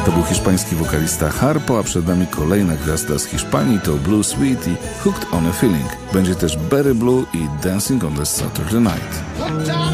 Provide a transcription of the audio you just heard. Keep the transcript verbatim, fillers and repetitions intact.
To był hiszpański wokalista Harpo, a przed nami kolejna gwiazda z Hiszpanii to Blue Sweet i Hooked on a Feeling. Będzie też Berry Blue i Dancing on the Saturday Night.